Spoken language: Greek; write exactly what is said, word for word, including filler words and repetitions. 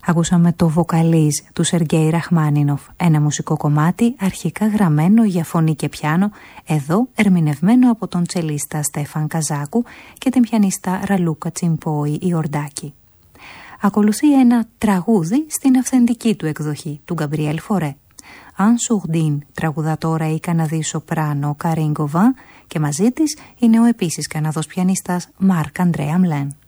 Ακούσαμε το «Βοκαλίζ» του Σεργέη Ραχμάνινοφ, ένα μουσικό κομμάτι αρχικά γραμμένο για φωνή και πιάνο, εδώ ερμηνευμένο από τον τσελίστα Στέφαν Καζάκου και την πιανίστα Ραλούκα Τσιμπόη Ιορντάκη. Ακολουθεί ένα τραγούδι στην αυθεντική του εκδοχή του Γκαμπριέλ Φορέ. Αν Σουρντίν τραγουδά τώρα η Καναδή σοπράνο Καρίν Γκοβάν και μαζί της είναι ο επίσης Καναδός πιανίστας Μάρκ Αντρέ Αμλέν.